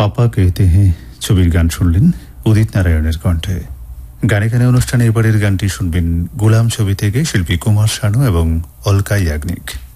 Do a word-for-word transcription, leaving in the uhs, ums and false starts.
পাপা कहते हैं ছবির গান শুনলেন উদিত নারায়ণের কণ্ঠে। গানে গানে অনুষ্ঠানে এবারের গানটি শুনবেন গোলাম ছবি থেকে শিল্পী কুমার শানু এবং অলকা ইয়াগনিক।